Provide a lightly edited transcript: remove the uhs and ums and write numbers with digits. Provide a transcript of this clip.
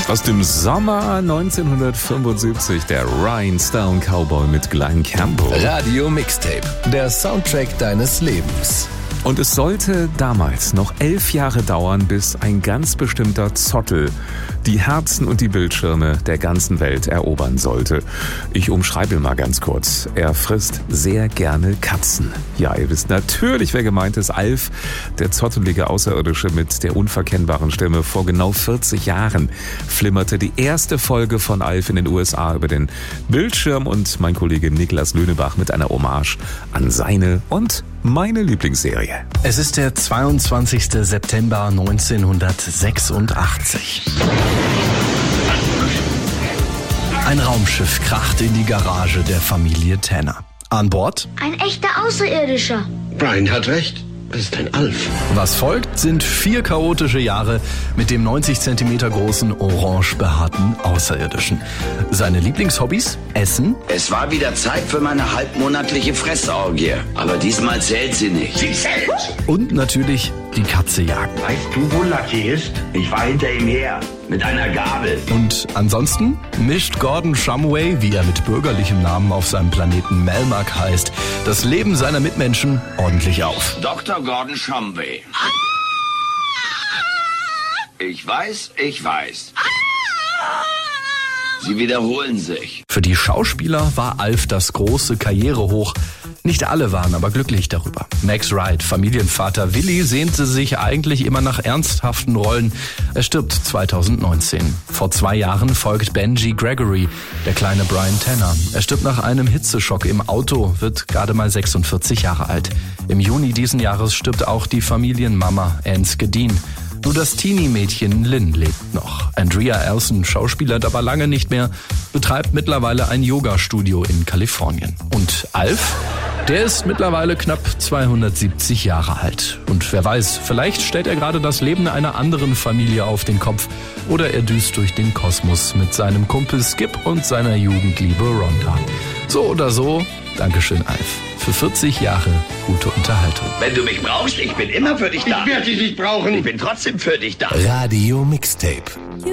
Aus dem Sommer 1975, der Rhinestone Cowboy mit Glen Campbell. Radio Mixtape, der Soundtrack deines Lebens. Und es sollte damals noch 11 Jahre dauern, bis ein ganz bestimmter Zottel die Herzen und die Bildschirme der ganzen Welt erobern sollte. Ich umschreibe ihn mal ganz kurz. Er frisst sehr gerne Katzen. Ja, ihr wisst natürlich, wer gemeint ist. Alf, der zottelige Außerirdische mit der unverkennbaren Stimme. Vor genau 40 Jahren flimmerte die erste Folge von Alf in den USA über den Bildschirm und mein Kollege Niklas Löhnebach mit einer Hommage an seine und meine Lieblingsserie. Es ist der 22. September 1986. Ein Raumschiff kracht in die Garage der Familie Tanner. An Bord? Ein echter Außerirdischer. Brian hat recht. Das ist ein Alf. Was folgt, sind 4 chaotische Jahre mit dem 90 Zentimeter großen, orange behaarten Außerirdischen. Seine Lieblingshobbys? Essen? Es war wieder Zeit für meine halbmonatliche Fressorgie. Aber diesmal zählt sie nicht. Sie zählt! Und natürlich die Katze jagen. Weißt du, wo Lucky ist? Ich war hinter ihm her. Mit einer Gabel. Und ansonsten mischt Gordon Shumway, wie er mit bürgerlichem Namen auf seinem Planeten Melmac heißt, das Leben seiner Mitmenschen ordentlich auf. Dr. Gordon Shumway. Ich weiß. Sie wiederholen sich. Für die Schauspieler war Alf das große Karrierehoch. Nicht alle waren aber glücklich darüber. Max Wright, Familienvater Willi, sehnte sich eigentlich immer nach ernsthaften Rollen. Er stirbt 2019. Vor 2 Jahren folgt Benji Gregory, der kleine Brian Tanner. Er stirbt nach einem Hitzeschock im Auto, wird gerade mal 46 Jahre alt. Im Juni diesen Jahres stirbt auch die Familienmama Anske Dean. Nur das Teenie-Mädchen Lynn lebt noch. Andrea Elson, Schauspieler aber lange nicht mehr, betreibt mittlerweile ein Yoga-Studio in Kalifornien. Und Alf? Der ist mittlerweile knapp 270 Jahre alt. Und wer weiß, vielleicht stellt er gerade das Leben einer anderen Familie auf den Kopf. Oder er düst durch den Kosmos mit seinem Kumpel Skip und seiner Jugendliebe Rhonda. So oder so, Dankeschön Alf. Für 40 Jahre gute Unterhaltung. Wenn du mich brauchst, ich bin immer für dich da. Ich werde dich nicht brauchen. Ich bin trotzdem für dich da. Radio Mixtape.